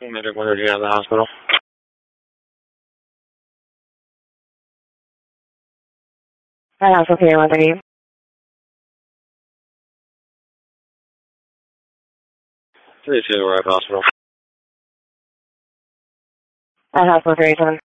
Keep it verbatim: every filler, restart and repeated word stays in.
Medic one thirty out of the hospital. Hi, hospital P A one thirty. three two, arrive hospital. Hi, hospital thirty-seven.